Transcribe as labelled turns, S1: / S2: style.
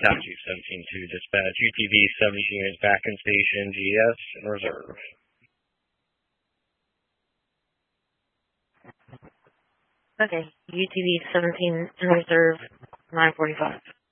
S1: Tower Chief 17-2, dispatch UTV 70 units back in station, GS in reserve.
S2: Okay, UTV 17 in reserve, 945.